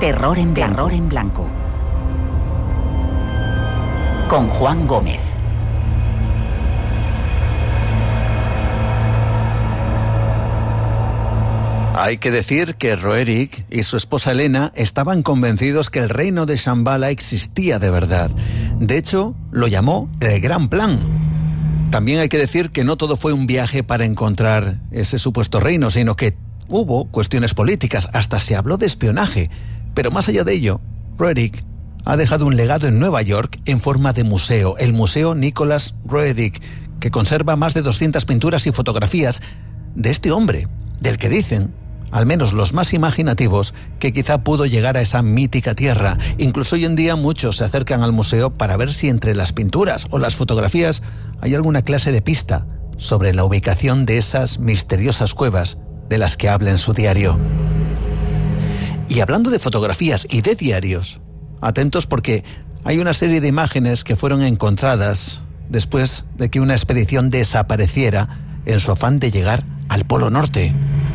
Terror en Blanco. Con Juan Gómez. Hay que decir que Roerich y su esposa Elena estaban convencidos que el reino de Shambhala existía de verdad. De hecho, lo llamó el Gran Plan. También hay que decir que no todo fue un viaje para encontrar ese supuesto reino, sino que hubo cuestiones políticas, hasta se habló de espionaje. Pero más allá de ello, Roerich ha dejado un legado en Nueva York en forma de museo, el Museo Nicholas Roerich, que conserva más de 200 pinturas y fotografías de este hombre, del que dicen, al menos los más imaginativos, que quizá pudo llegar a esa mítica tierra. Incluso hoy en día muchos se acercan al museo para ver si entre las pinturas o las fotografías hay alguna clase de pista sobre la ubicación de esas misteriosas cuevas de las que habla en su diario. Y hablando de fotografías y de diarios, atentos porque hay una serie de imágenes que fueron encontradas después de que una expedición desapareciera en su afán de llegar al Polo Norte.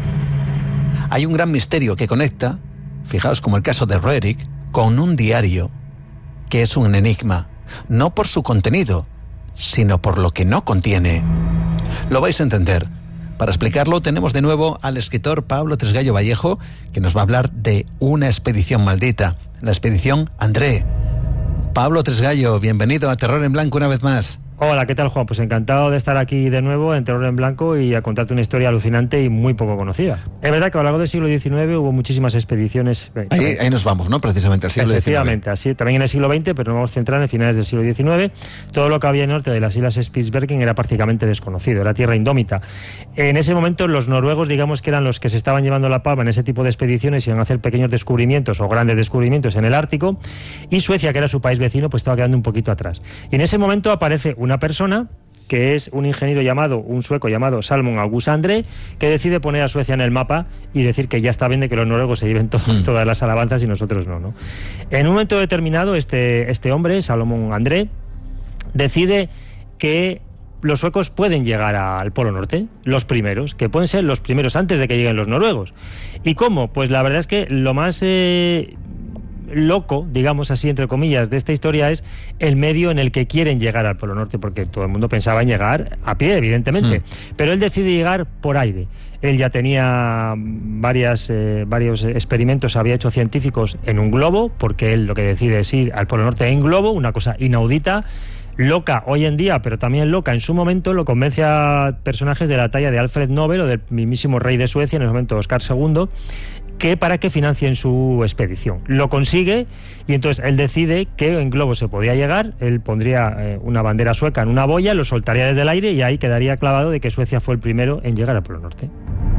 Hay un gran misterio que conecta, fijaos como el caso de Roerich, con un diario que es un enigma, no por su contenido, sino por lo que no contiene. Lo vais a entender. Para explicarlo tenemos de nuevo al escritor Pablo Tresgallo Vallejo, que nos va a hablar de una expedición maldita, la expedición André. Pablo Tresgallo, bienvenido a Terror en Blanco una vez más. Hola, ¿qué tal, Juan? Pues encantado de estar aquí de nuevo en Terror en Blanco y a contarte una historia alucinante y muy poco conocida. Es verdad que a lo largo del siglo XIX hubo muchísimas expediciones. Ahí nos vamos, ¿no? Precisamente al siglo XIX. Efectivamente, así, también en el siglo XX, pero nos vamos a centrar en finales del siglo XIX. Todo lo que había en norte de las islas Spitsbergen era prácticamente desconocido, era tierra indómita. En ese momento los noruegos, digamos que eran los que se estaban llevando la palma en ese tipo de expediciones y iban a hacer pequeños descubrimientos o grandes descubrimientos en el Ártico, y Suecia, que era su país vecino, pues estaba quedando un poquito atrás. Y en ese momento aparece una persona que es un ingeniero un sueco llamado Salmon August André, que decide poner a Suecia en el mapa y decir que ya está bien de que los noruegos se lleven todas las alabanzas y nosotros no. En un momento determinado, este hombre, Salomon André, decide que los suecos pueden llegar al Polo Norte, los primeros, que pueden ser los primeros antes de que lleguen los noruegos. ¿Y cómo? Pues la verdad es que lo más loco, digamos así, entre comillas, de esta historia es el medio en el que quieren llegar al Polo Norte, porque todo el mundo pensaba en llegar a pie, evidentemente, pero él decide llegar por aire. Él ya tenía varios experimentos, había hecho científicos en un globo, porque él lo que decide es ir al Polo Norte en globo, una cosa inaudita, loca hoy en día, pero también loca en su momento. Lo convence a personajes de la talla de Alfred Nobel o del mismísimo rey de Suecia, en el momento Oscar II, para que financien su expedición. Lo consigue y entonces él decide que en globo se podía llegar. Él pondría una bandera sueca en una boya, lo soltaría desde el aire y ahí quedaría clavado de que Suecia fue el primero en llegar al Polo Norte.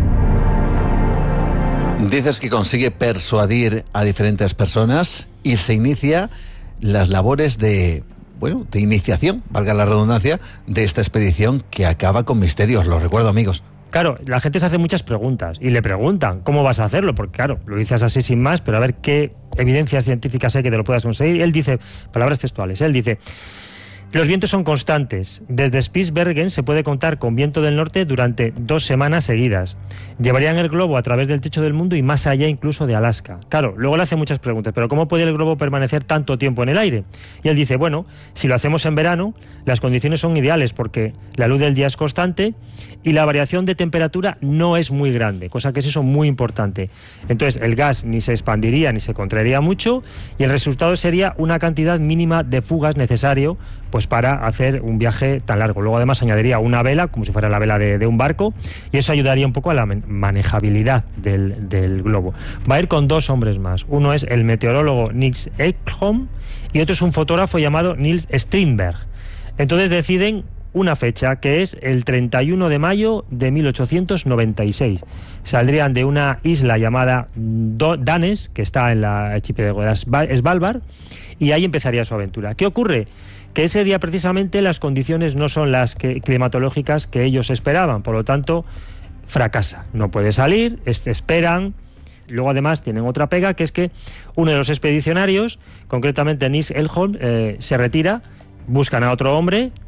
Dices que consigue persuadir a diferentes personas y se inicia las labores de iniciación, valga la redundancia, de esta expedición que acaba con misterios. Lo recuerdo, amigos. Claro, la gente se hace muchas preguntas y le preguntan ¿cómo vas a hacerlo? Porque claro, lo dices así sin más, pero a ver qué evidencias científicas hay que te lo puedas conseguir. Él dice, palabras textuales, él dice: los vientos son constantes. Desde Spitsbergen se puede contar con viento del norte durante 2 semanas seguidas. Llevarían el globo a través del techo del mundo y más allá incluso de Alaska. Claro, luego le hace muchas preguntas, pero ¿cómo puede el globo permanecer tanto tiempo en el aire? Y él dice, bueno, si lo hacemos en verano, las condiciones son ideales porque la luz del día es constante y la variación de temperatura no es muy grande, cosa que es eso muy importante. Entonces el gas ni se expandiría ni se contraería mucho y el resultado sería una cantidad mínima de fugas necesario pues para hacer un viaje tan largo. Luego además añadiría una vela, como si fuera la vela de un barco, y eso ayudaría un poco a la manejabilidad del globo. Va a ir con 2 hombres más. Uno es el meteorólogo Nils Ekholm y otro es un fotógrafo llamado Nils Strindberg. Entonces deciden una fecha que es el 31 de mayo de 1896. Saldrían de una isla llamada Danes, que está en la archipiélago de Svalbard, y ahí empezaría su aventura. ¿Qué ocurre? Que ese día precisamente las condiciones no son las climatológicas que ellos esperaban, por lo tanto fracasa, no puede salir, esperan. Luego además tienen otra pega, que es que uno de los expedicionarios, concretamente Nils Ekholm, se retira, buscan a otro hombre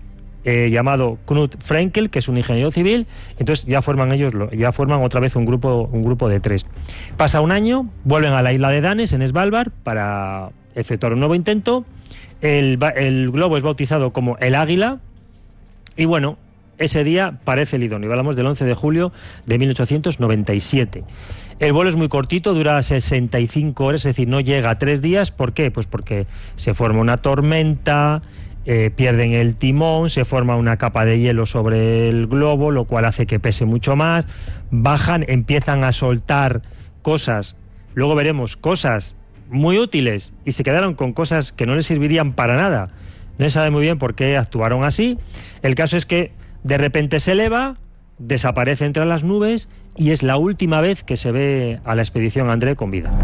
llamado Knut Frenkel, que es un ingeniero civil. Entonces ya forman otra vez un grupo de 3. Pasa un año, vuelven a la isla de Danes, en Svalbard, para efectuar un nuevo intento. El globo es bautizado como el Águila, y bueno, ese día parece el idóneo. Hablamos del 11 de julio de 1897. El vuelo es muy cortito, dura 65 horas, es decir, no llega a 3 días. ¿Por qué? Pues porque se forma una tormenta, pierden el timón, se forma una capa de hielo sobre el globo, lo cual hace que pese mucho más. Bajan, empiezan a soltar cosas, luego veremos cosas muy útiles, y se quedaron con cosas que no les servirían para nada. No se sabe muy bien por qué actuaron así. El caso es que de repente se eleva, desaparece entre las nubes, y es la última vez que se ve a la expedición André con vida.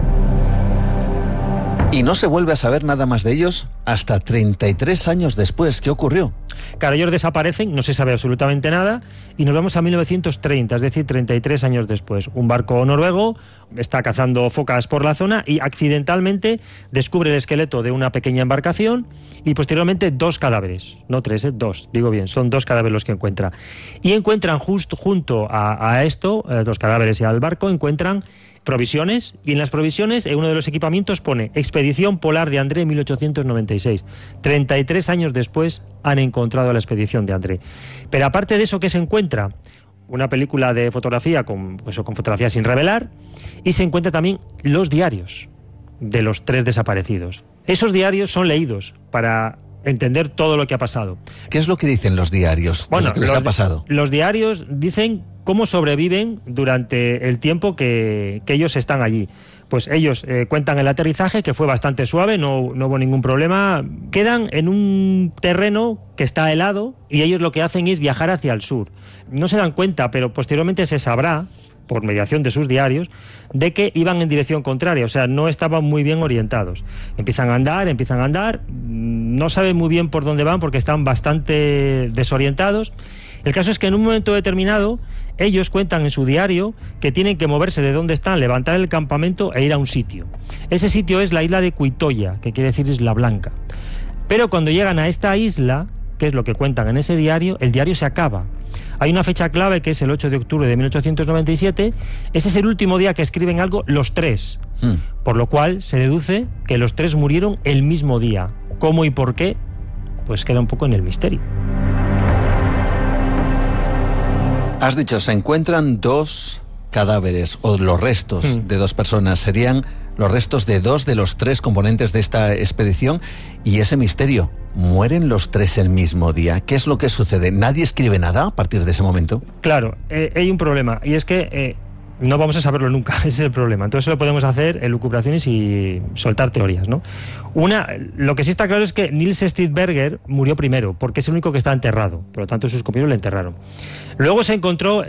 Y no se vuelve a saber nada más de ellos hasta 33 años después. ¿Qué ocurrió? Claro, ellos desaparecen, no se sabe absolutamente nada, y nos vamos a 1930, es decir, 33 años después. Un barco noruego está cazando focas por la zona y accidentalmente descubre el esqueleto de una pequeña embarcación y posteriormente 2 cadáveres, no 3, 2, digo bien, son 2 cadáveres los que encuentra. Y encuentran justo junto a esto, 2 cadáveres y al barco, encuentran provisiones, y en las provisiones, en uno de los equipamientos pone Expedición Polar de André 1896. 33 años después han encontrado la expedición de André. Pero aparte de eso, ¿qué se encuentra? Una película de fotografía con fotografía sin revelar, y se encuentra también los diarios de los 3 desaparecidos. Esos diarios son leídos para entender todo lo que ha pasado. ¿Qué es lo que dicen los diarios? Bueno, lo que les ha pasado. Los diarios dicen cómo sobreviven durante el tiempo que ellos están allí. Pues ellos cuentan el aterrizaje, que fue bastante suave, no hubo ningún problema. Quedan en un terreno que está helado, y ellos lo que hacen es viajar hacia el sur. No se dan cuenta, pero posteriormente se sabrá, por mediación de sus diarios, de que iban en dirección contraria, o sea, no estaban muy bien orientados. Empiezan a andar, no saben muy bien por dónde van porque están bastante desorientados. El caso es que en un momento determinado ellos cuentan en su diario que tienen que moverse de donde están, levantar el campamento e ir a un sitio. Ese sitio es la isla de Cuitoya, que quiere decir Isla Blanca. Pero cuando llegan a esta isla, que es lo que cuentan en ese diario, el diario se acaba. Hay una fecha clave que es el 8 de octubre de 1897, ese es el último día que escriben algo los 3, por lo cual se deduce que los 3 murieron el mismo día. ¿Cómo y por qué? Pues queda un poco en el misterio. Has dicho, se encuentran 2 cadáveres, o los restos de 2 personas. Serían los restos de 2 de los 3 componentes de esta expedición. Y ese misterio, ¿mueren los 3 el mismo día? ¿Qué es lo que sucede? ¿Nadie escribe nada a partir de ese momento? Claro, hay un problema, y es que no vamos a saberlo nunca, ese es el problema. Entonces lo podemos hacer en lucubraciones y soltar teorías, ¿no? Lo que sí está claro es que Niels Stidberger murió primero, porque es el único que está enterrado, por lo tanto sus compañeros le enterraron. Luego se encontró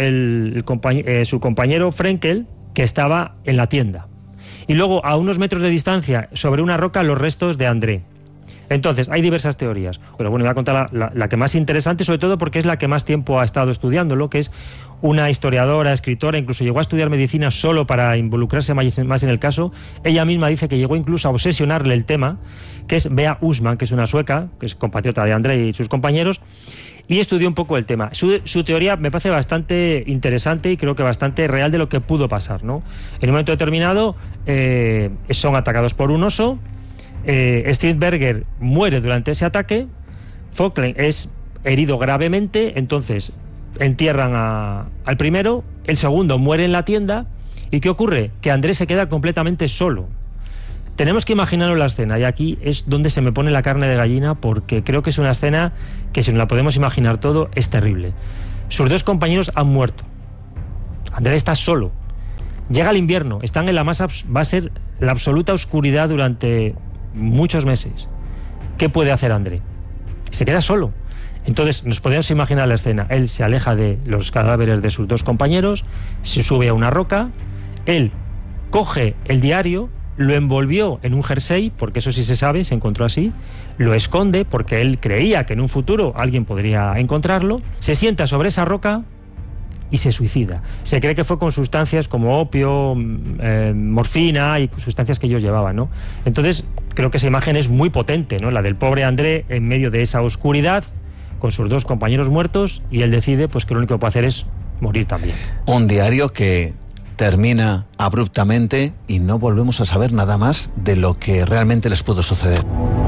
su compañero Frenkel, que estaba en la tienda, y luego a unos metros de distancia, sobre una roca, los restos de André. Entonces, hay diversas teorías, pero bueno, voy a contar la que más interesante, sobre todo porque es la que más tiempo ha estado estudiándolo, que es una historiadora, escritora, incluso llegó a estudiar medicina solo para involucrarse más en el caso. Ella misma dice que llegó incluso a obsesionarle el tema, que es Bea Usman, que es una sueca, que es compatriota de André y sus compañeros, y estudió un poco el tema. Su teoría me parece bastante interesante y creo que bastante real de lo que pudo pasar, ¿no? En un momento determinado son atacados por un oso. Stidberger muere durante ese ataque, Falkland es herido gravemente, entonces entierran al primero, el segundo muere en la tienda, ¿y qué ocurre? Que Andrés se queda completamente solo. Tenemos que imaginarnos la escena, y aquí es donde se me pone la carne de gallina, porque creo que es una escena que, si nos la podemos imaginar todo, es terrible. Sus 2 compañeros han muerto, Andrés está solo, llega el invierno, están en va a ser la absoluta oscuridad durante muchos meses. ¿Qué puede hacer André? Se queda solo. Entonces nos podemos imaginar la escena. Él se aleja de los cadáveres de sus 2 compañeros, se sube a una roca, él coge el diario, lo envolvió en un jersey, porque eso sí se sabe, se encontró así, lo esconde porque él creía que en un futuro alguien podría encontrarlo, se sienta sobre esa roca y se suicida. Se cree que fue con sustancias como opio, morfina y sustancias que ellos llevaban, ¿no? Entonces creo que esa imagen es muy potente, ¿no? La del pobre André en medio de esa oscuridad, con sus 2 compañeros muertos, y él decide pues que lo único que puede hacer es morir también. Un diario que termina abruptamente y no volvemos a saber nada más de lo que realmente les pudo suceder.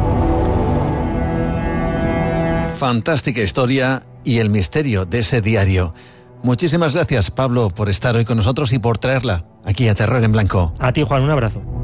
Fantástica historia y el misterio de ese diario. Muchísimas gracias, Pablo, por estar hoy con nosotros y por traerla aquí a Terror en Blanco. A ti, Juan, un abrazo.